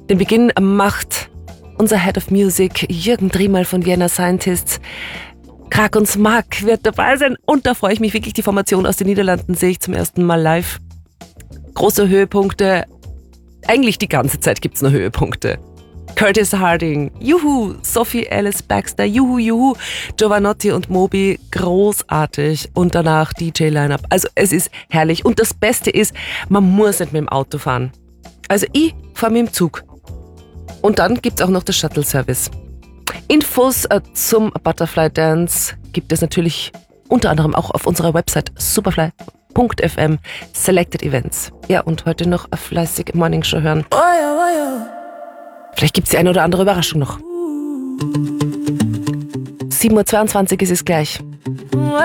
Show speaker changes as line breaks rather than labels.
Den Beginn macht unser Head of Music, Jürgen Driemal von Vienna Scientists. Krag und Smack wird dabei sein und da freue ich mich wirklich. Die Formation aus den Niederlanden sehe ich zum ersten Mal live. Große Höhepunkte. Eigentlich die ganze Zeit gibt's nur Höhepunkte. Curtis Harding, juhu, Sophie Ellis Baxter, juhu, juhu, Giovanotti und Moby, großartig. Und danach DJ-Line-Up. Also es ist herrlich. Und das Beste ist, man muss nicht mit dem Auto fahren. Also ich fahre mit dem Zug. Und dann gibt's auch noch das Shuttle-Service. Infos zum Butterfly Dance gibt es natürlich unter anderem auch auf unserer Website superfly.fm Selected Events. Ja, und heute noch eine fleißige Morning Show hören. Vielleicht gibt es die eine oder andere Überraschung noch. 7:22 Uhr ist es gleich.